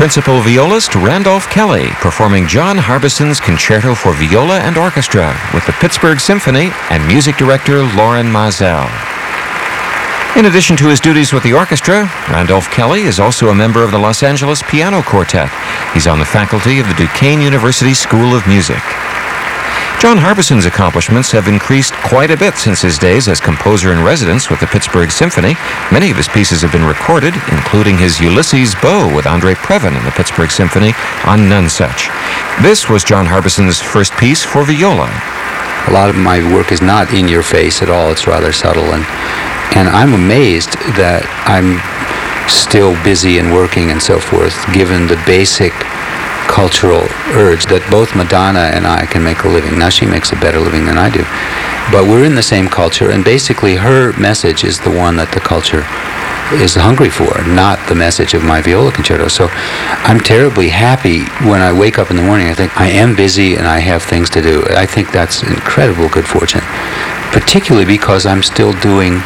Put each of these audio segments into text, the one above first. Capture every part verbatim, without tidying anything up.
principal violist Randolph Kelly performing John Harbison's Concerto for Viola and Orchestra with the Pittsburgh Symphony and music director Loren Maazel. In addition to his duties with the orchestra, Randolph Kelly is also a member of the Los Angeles Piano Quartet. He's on the faculty of the Duquesne University School of Music. John Harbison's accomplishments have increased quite a bit since his days as composer-in-residence with the Pittsburgh Symphony. Many of his pieces have been recorded, including his Ulysses Bow with Andre Previn in the Pittsburgh Symphony on Nonesuch. This was John Harbison's first piece for viola. A lot of my work is not in your face at all. It's rather subtle, and and I'm amazed that I'm still busy and working and so forth, given the basic cultural urge that both Madonna and I can make a living. Now she makes a better living than I do, but we're in the same culture, and basically her message is the one that the culture is hungry for, not the message of my viola concerto. So I'm terribly happy when I wake up in the morning. I think I am busy and I have things to do. I think that's incredible good fortune, particularly because I'm still doing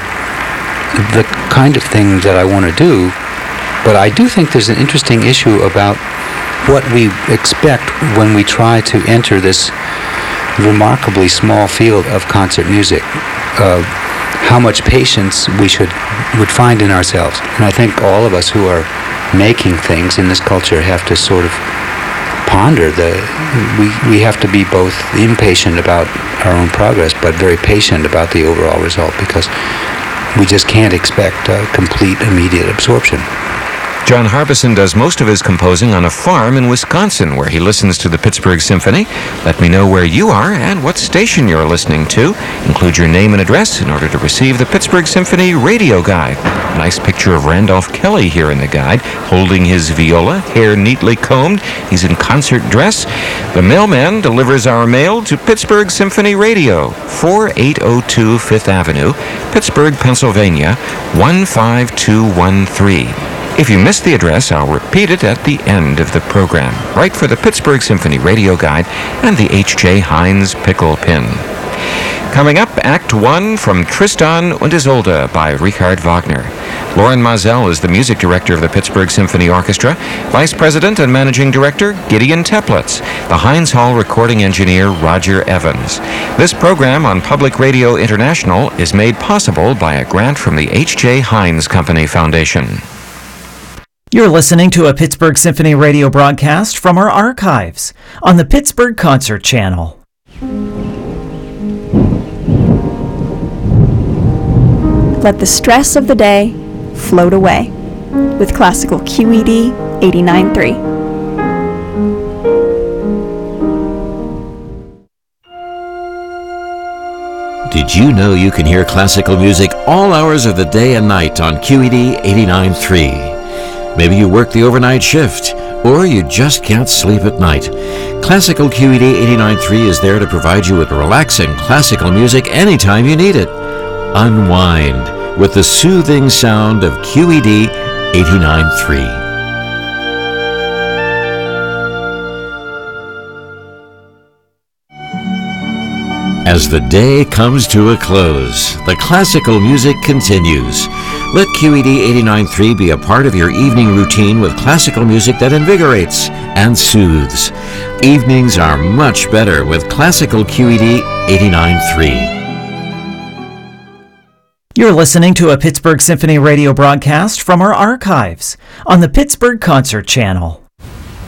the kind of thing that I want to do. But I do think there's an interesting issue about what we expect when we try to enter this remarkably small field of concert music, uh, how much patience we should would find in ourselves. And I think all of us who are making things in this culture have to sort of ponder the, we, we have to be both impatient about our own progress, but very patient about the overall result, because we just can't expect uh, complete immediate absorption. John Harbison does most of his composing on a farm in Wisconsin, where he listens to the Pittsburgh Symphony. Let me know where you are and what station you're listening to. Include your name and address in order to receive the Pittsburgh Symphony radio guide. Nice picture of Randolph Kelly here in the guide, holding his viola, hair neatly combed. He's in concert dress. The mailman delivers our mail to Pittsburgh Symphony Radio, forty-eight oh two Fifth Avenue, Pittsburgh, Pennsylvania, one five two one three. If you missed the address, I'll repeat it at the end of the program. Write for the Pittsburgh Symphony Radio Guide and the H J Heinz Pickle Pin. Coming up, Act One from Tristan und Isolde by Richard Wagner. Loren Maazel is the music director of the Pittsburgh Symphony Orchestra. Vice President and Managing Director, Gideon Teplitz. The Heinz Hall recording engineer, Roger Evans. This program on Public Radio International is made possible by a grant from the H J Heinz Company Foundation. You're listening to a Pittsburgh Symphony radio broadcast from our archives on the Pittsburgh Concert Channel. Let the stress of the day float away with classical Q E D eighty-nine point three. Did you know you can hear classical music all hours of the day and night on Q E D eighty-nine point three? Maybe you work the overnight shift, or you just can't sleep at night. Classical Q E D eighty-nine point three is there to provide you with relaxing classical music anytime you need it. Unwind with the soothing sound of Q E D eighty-nine point three. As the day comes to a close, the classical music continues. Let Q E D eighty-nine point three be a part of your evening routine with classical music that invigorates and soothes. Evenings are much better with classical Q E D eighty-nine point three. You're listening to a Pittsburgh Symphony radio broadcast from our archives on the Pittsburgh Concert Channel.